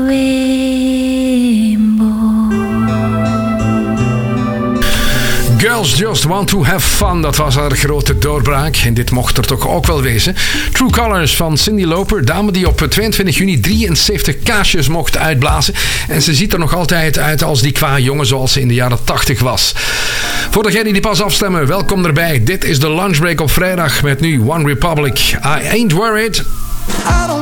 Girls Just Want To Have Fun, dat was haar grote doorbraak. En dit mocht er toch ook wel wezen. True Colors van Cyndi Lauper, dame die op 22 juni 73 kaarsjes mocht uitblazen. En ze ziet er nog altijd uit als die qua jongen zoals ze in de jaren 80 was. Voor degenen die pas afstemmen, welkom erbij. Dit is de lunchbreak op vrijdag met nu One Republic. I Ain't Worried.